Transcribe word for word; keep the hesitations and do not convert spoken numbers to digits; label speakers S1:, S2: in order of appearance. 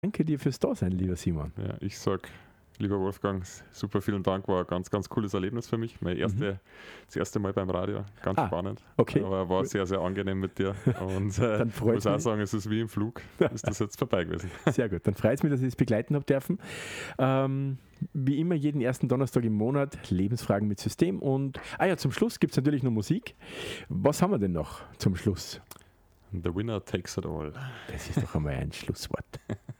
S1: Danke dir fürs Dasein, lieber Simon.
S2: Ja, ich sag, lieber Wolfgang, super vielen Dank, war ein ganz, ganz cooles Erlebnis für mich. Mein erste, mhm. das erste Mal beim Radio, ganz ah, spannend.
S1: Okay.
S2: Aber war sehr, sehr angenehm mit dir. Und äh, ich muss auch sagen, es ist wie im Flug, ist das jetzt vorbei gewesen.
S1: Sehr gut, dann freut es mich, dass ich es begleiten habe dürfen. Ähm, wie immer, jeden ersten Donnerstag im Monat Lebensfragen mit System. Und, ah ja, zum Schluss gibt es natürlich noch Musik. Was haben wir denn noch zum Schluss?
S2: The winner takes it all.
S1: Das ist doch einmal ein Schlusswort.